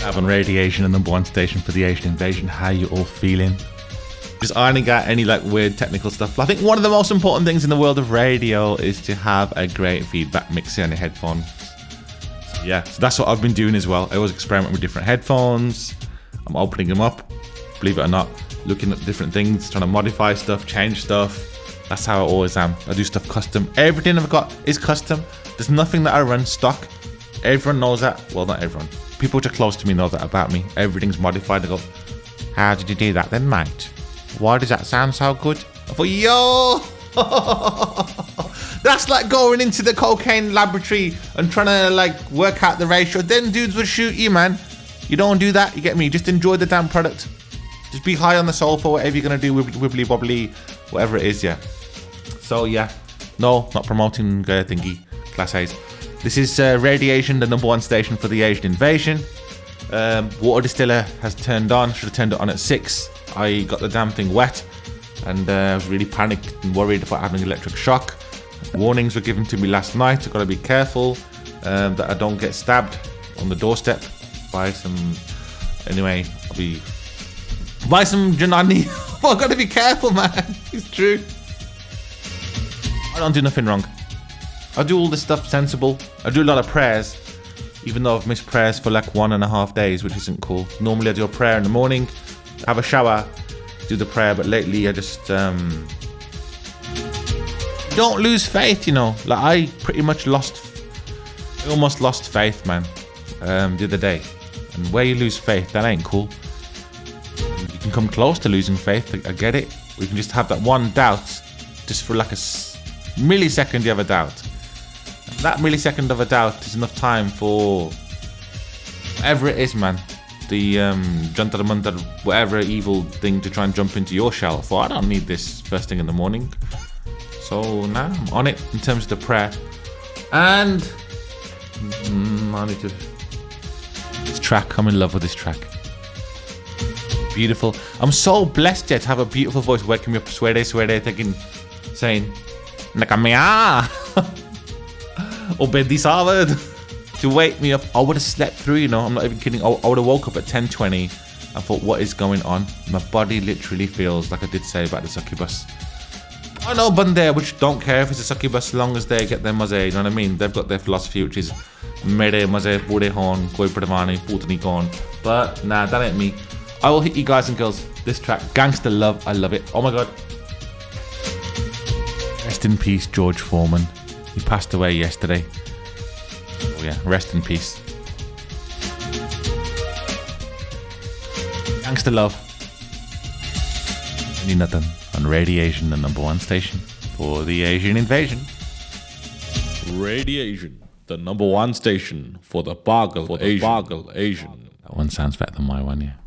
Having Radiation, the number one station for the Asian invasion. How you all feeling? Just ironing out any like weird technical stuff. I think one of the most important things in the world of radio is to have a great feedback mixer on your headphones. Yeah, so that's what I've been doing as well. I always experiment with different headphones. I'm opening them up, believe it or not, looking at different things, trying to modify stuff, change stuff. That's how I always am. I do stuff custom. Everything I've got is custom. There's nothing that I run stock. Everyone knows that. Well, not everyone. People which are close to me know that about me. Everything's modified. I go, how did you do that then, mate? Why does that sound so good? I thought, yo! That's like going into the cocaine laboratory and trying to like work out the ratio. Then dudes will shoot you, man. You don't do that, you get me? Just enjoy the damn product. Just be high on the soul for whatever you're gonna do, wibbly wobbly, whatever it is, yeah. So yeah, no, not promoting thingy, Class A's. This is Radiation, the number one station for the Asian invasion. Water distiller has turned on, should have turned it on at 6. I got the damn thing wet and I was really panicked and worried about having electric shock. Warnings were given to me last night. I've got to be careful that I don't get stabbed on the doorstep by some... Anyway, by some Janani. I've got to be careful, man. It's true. I don't do nothing wrong. I do all this stuff sensible. I do a lot of prayers, even though I've missed prayers for like 1.5 days, which isn't cool. Normally I do a prayer in the morning, have a shower, do the prayer, but lately I just don't lose faith, you know. Like I almost lost faith, man, the other day. And where you lose faith, that ain't cool. You can come close to losing faith, I get it. We can just have that one doubt, just for like a millisecond you have a doubt. That millisecond of a doubt is enough time for whatever it is, man. The Jantar Mantar, whatever evil thing to try and jump into your shell. For I don't need this first thing in the morning. So now I'm on it in terms of the prayer. And I need to... This track, I'm in love with this track. Beautiful. I'm so blessed yet to have a beautiful voice waking me up, swear thinking, saying, Nakamia! Obedi Savard! To wake me up, I would have slept through, you know, I'm not even kidding. I would have woke up at 10:20 and thought, what is going on? My body literally feels like I did say about the succubus. I know Bunde, which don't care if it's a succubus as long as they get their maze, you know what I mean? They've got their philosophy, which is Mere maze, Bude hon, Koi Pradavani, Putani kon. But nah, that ain't me. I will hit you guys and girls. This track, Gangster Love, I love it. Oh my god. Rest in peace, George Foreman. He passed away yesterday. Oh yeah, rest in peace. Gangster Love. Any nothing on Radiation, the number one station for the Asian invasion. Radiation, the number one station for the Bargle Asian. That one sounds better than my one, yeah.